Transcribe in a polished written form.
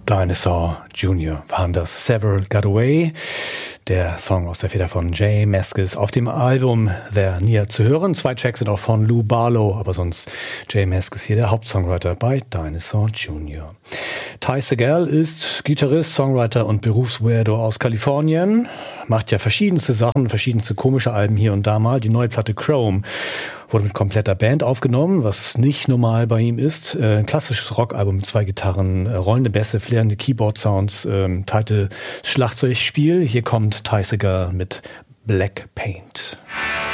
Dinosaur Jr. waren das. Several Got Away, der Song aus der Feder von J Mascis auf dem Album They're Near zu hören. 2 Tracks sind auch von Lou Barlow, aber sonst J Mascis hier der Hauptsongwriter bei Dinosaur Jr. Ty Segall ist Gitarrist, Songwriter und Berufsweirdo aus Kalifornien. Macht ja verschiedenste Sachen, verschiedenste komische Alben hier und da mal. Die neue Platte Chrome wurde mit kompletter Band aufgenommen, was nicht normal bei ihm ist. Ein klassisches Rockalbum mit 2 Gitarren, rollende Bässe, flirrende Keyboard-Sounds, teilte Schlagzeugspiel. Hier kommt Ty Segall mit Black Paint.